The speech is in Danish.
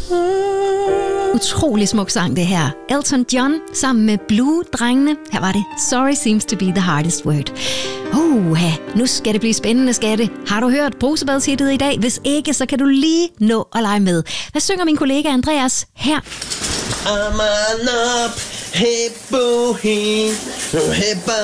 Utrolig smuk sang det her. Elton John sammen med Blue-drengene. Her var det Sorry Seems to be the Hardest Word. Nu skal det blive spændende, skatte. Har du hørt brusebadshittet i dag? Hvis ikke, så kan du lige nå at lege med. Hvad synger min kollega Andreas her? I'm up, hey boo, hey